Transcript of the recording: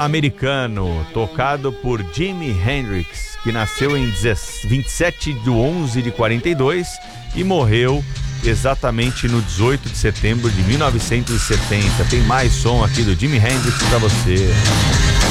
americano, tocado por Jimi Hendrix, que nasceu em 27 de 11 de 42 e morreu exatamente no 18 de setembro de 1970. Tem mais som aqui do Jimi Hendrix pra você.